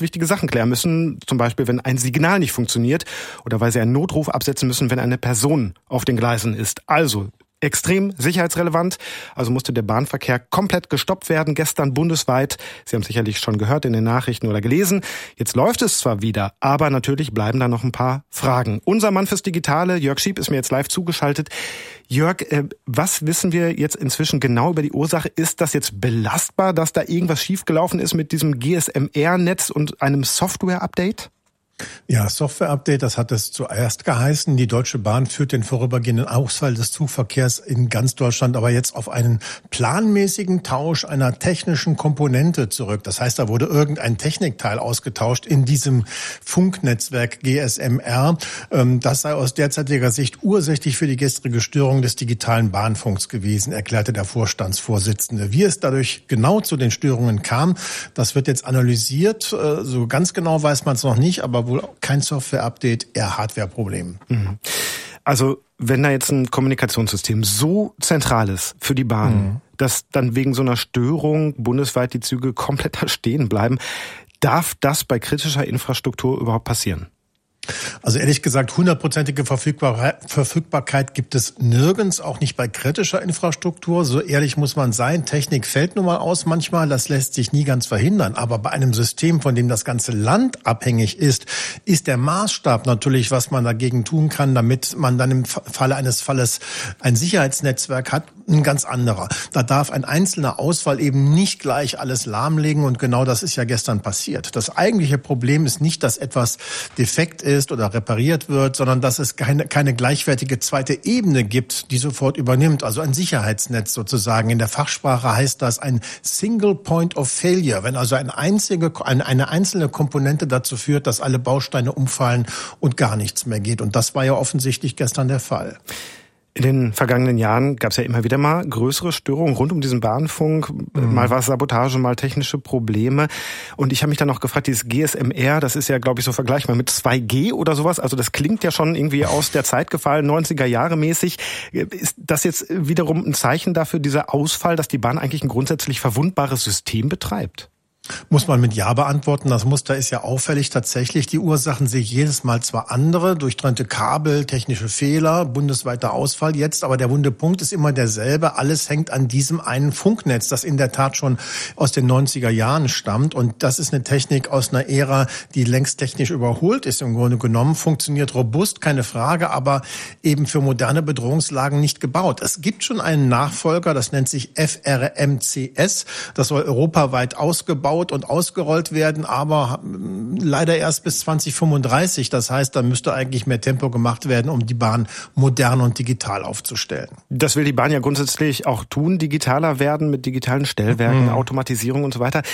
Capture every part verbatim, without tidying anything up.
wichtige Sachen klären müssen. Zum Beispiel, wenn ein Signal nicht funktioniert oder weil sie einen Notruf absetzen müssen, wenn eine Person auf den Gleisen ist. Also extrem sicherheitsrelevant. Also musste der Bahnverkehr komplett gestoppt werden, gestern bundesweit. Sie haben es sicherlich schon gehört in den Nachrichten oder gelesen. Jetzt läuft es zwar wieder, aber natürlich bleiben da noch ein paar Fragen. Unser Mann fürs Digitale, Jörg Schieb, ist mir jetzt live zugeschaltet. Jörg, äh, was wissen wir jetzt inzwischen genau über die Ursache? Ist das jetzt belastbar, dass da irgendwas schiefgelaufen ist mit diesem G S M R-Netz und einem Software-Update? Ja, Software-Update, das hat es zuerst geheißen. Die Deutsche Bahn führt den vorübergehenden Ausfall des Zugverkehrs in ganz Deutschland aber jetzt auf einen planmäßigen Tausch einer technischen Komponente zurück. Das heißt, da wurde irgendein Technikteil ausgetauscht in diesem Funknetzwerk G S M R. Das sei aus derzeitiger Sicht ursächlich für die gestrige Störung des digitalen Bahnfunks gewesen, erklärte der Vorstandsvorsitzende. Wie es dadurch genau zu den Störungen kam, das wird jetzt analysiert. So ganz genau weiß man es noch nicht, aber wohl kein Software-Update, eher Hardware-Problem. Also wenn da jetzt ein Kommunikationssystem so zentral ist für die Bahn, mhm. dass dann wegen so einer Störung bundesweit die Züge komplett da stehen bleiben, darf das bei kritischer Infrastruktur überhaupt passieren? Also ehrlich gesagt, hundertprozentige Verfügbarkeit gibt es nirgends, auch nicht bei kritischer Infrastruktur. So ehrlich muss man sein. Technik fällt nun mal aus manchmal, das lässt sich nie ganz verhindern. Aber bei einem System, von dem das ganze Land abhängig ist, ist der Maßstab natürlich, was man dagegen tun kann, damit man dann im Falle eines Falles ein Sicherheitsnetzwerk hat, ein ganz anderer. Da darf ein einzelner Ausfall eben nicht gleich alles lahmlegen und genau das ist ja gestern passiert. Das eigentliche Problem ist nicht, dass etwas defekt ist oder repariert wird, sondern dass es keine, keine gleichwertige zweite Ebene gibt, die sofort übernimmt. Also ein Sicherheitsnetz sozusagen. In der Fachsprache heißt das ein Single Point of Failure. Wenn also eine einzige, eine, eine einzelne Komponente dazu führt, dass alle Bausteine umfallen und gar nichts mehr geht. Und das war ja offensichtlich gestern der Fall. In den vergangenen Jahren gab es ja immer wieder mal größere Störungen rund um diesen Bahnfunk. Mhm. Mal war es Sabotage, mal technische Probleme. Und ich habe mich dann noch gefragt, dieses G S M R, das ist ja, glaube ich, so vergleichbar mit zwei G oder sowas. Also das klingt ja schon irgendwie aus der Zeit gefallen, neunziger Jahre mäßig. Ist das jetzt wiederum ein Zeichen dafür, dieser Ausfall, dass die Bahn eigentlich ein grundsätzlich verwundbares System betreibt? Muss man mit Ja beantworten. Das Muster ist ja auffällig tatsächlich. Die Ursachen sehe ich jedes Mal zwar andere, durchtrennte Kabel, technische Fehler, bundesweiter Ausfall jetzt, aber der wunde Punkt ist immer derselbe. Alles hängt an diesem einen Funknetz, das in der Tat schon aus den neunziger Jahren stammt. Und das ist eine Technik aus einer Ära, die längst technisch überholt ist im Grunde genommen. Funktioniert robust, keine Frage, aber eben für moderne Bedrohungslagen nicht gebaut. Es gibt schon einen Nachfolger, das nennt sich F R M C S. Das soll europaweit ausgebaut und ausgerollt werden, aber leider erst bis zwanzig fünfunddreißig. Das heißt, da müsste eigentlich mehr Tempo gemacht werden, um die Bahn modern und digital aufzustellen. Das will die Bahn ja grundsätzlich auch tun, digitaler werden mit digitalen Stellwerken, mhm. Automatisierung und so weiter.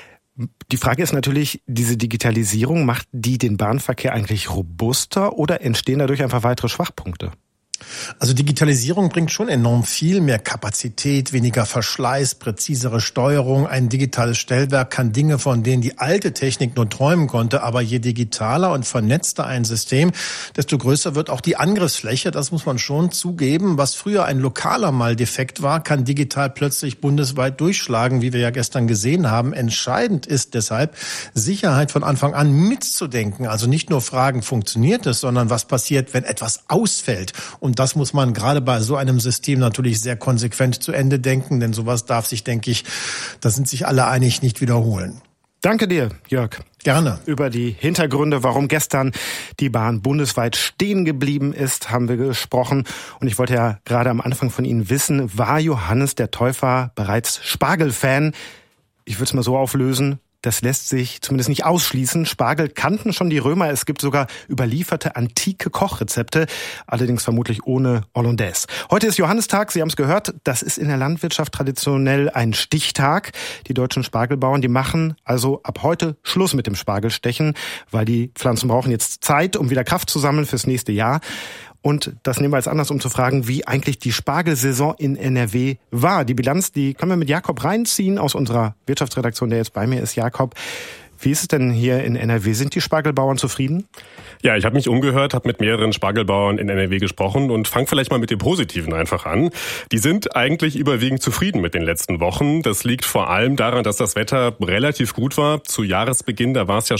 Die Frage ist natürlich, diese Digitalisierung, macht die den Bahnverkehr eigentlich robuster oder entstehen dadurch einfach weitere Schwachpunkte? Also Digitalisierung bringt schon enorm viel, mehr Kapazität, weniger Verschleiß, präzisere Steuerung. Ein digitales Stellwerk kann Dinge, von denen die alte Technik nur träumen konnte. Aber je digitaler und vernetzter ein System, desto größer wird auch die Angriffsfläche. Das muss man schon zugeben. Was früher ein lokaler mal defekt war, kann digital plötzlich bundesweit durchschlagen, wie wir ja gestern gesehen haben. Entscheidend ist deshalb, Sicherheit von Anfang an mitzudenken. Also nicht nur fragen, funktioniert es, sondern was passiert, wenn etwas ausfällt. Und das muss man gerade bei so einem System natürlich sehr konsequent zu Ende denken, denn sowas darf sich, denke ich, da sind sich alle einig, nicht wiederholen. Danke dir, Jörg. Gerne. Über die Hintergründe, warum gestern die Bahn bundesweit stehen geblieben ist, haben wir gesprochen. Und ich wollte ja gerade am Anfang von Ihnen wissen, war Johannes der Täufer bereits Spargel-Fan? Ich würde es mal so auflösen. Das lässt sich zumindest nicht ausschließen. Spargel kannten schon die Römer. Es gibt sogar überlieferte antike Kochrezepte, allerdings vermutlich ohne Hollandaise. Heute ist Johannistag, Sie haben es gehört. Das ist in der Landwirtschaft traditionell ein Stichtag. Die deutschen Spargelbauern, die machen also ab heute Schluss mit dem Spargelstechen, weil die Pflanzen brauchen jetzt Zeit, um wieder Kraft zu sammeln fürs nächste Jahr. Und das nehmen wir als Anlass, um zu fragen, wie eigentlich die Spargelsaison in N R W war. Die Bilanz, die können wir mit Jakob reinziehen aus unserer Wirtschaftsredaktion, der jetzt bei mir ist. Jakob, wie ist es denn hier in N R W? Sind die Spargelbauern zufrieden? Ja, ich habe mich umgehört, habe mit mehreren Spargelbauern in N R W gesprochen und fang vielleicht mal mit dem Positiven einfach an. Die sind eigentlich überwiegend zufrieden mit den letzten Wochen. Das liegt vor allem daran, dass das Wetter relativ gut war. Zu Jahresbeginn, da war es ja